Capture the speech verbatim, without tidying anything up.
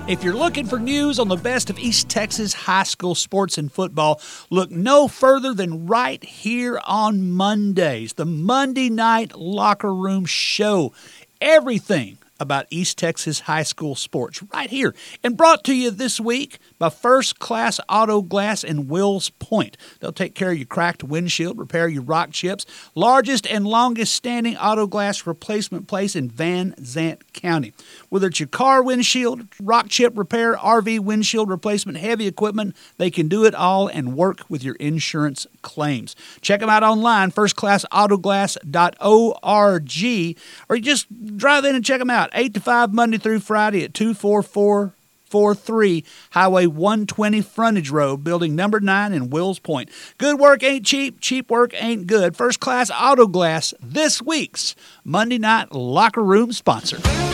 If you're looking for news on the best of East Texas high school sports and football, look no further than right here on Mondays, the Monday Night Locker Room Show. Everything about East Texas high school sports right here, and brought to you this week by First Class Auto Glass in Wills Point. They'll take care of your cracked windshield, repair your rock chips. Largest and longest standing auto glass replacement place in Van Zant County. Whether it's your car windshield, rock chip repair, R V windshield replacement, heavy equipment, they can do it all and work with your insurance claims. Check them out online, first class auto glass dot org, or you just drive in and check them out. eight to five Monday through Friday at two four four four three Highway one twenty Frontage Road, building number nine in Wills Point. Good work ain't cheap, cheap work ain't good. First Class Auto Glass, this week's Monday Night Locker Room sponsor.